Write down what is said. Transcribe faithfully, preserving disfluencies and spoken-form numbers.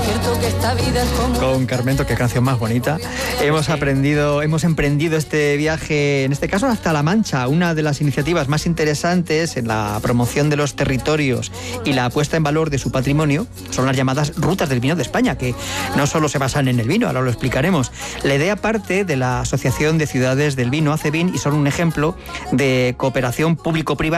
Con Carmento, qué canción más bonita. Hemos aprendido, hemos emprendido este viaje, en este caso hasta La Mancha, una de las iniciativas más interesantes en la promoción de los territorios y la puesta en valor de su patrimonio son las llamadas rutas del vino de España, que no solo se basan en el vino, ahora lo explicaremos. La idea parte de la Asociación de Ciudades del Vino, ACEVIN, y son un ejemplo de cooperación público-privada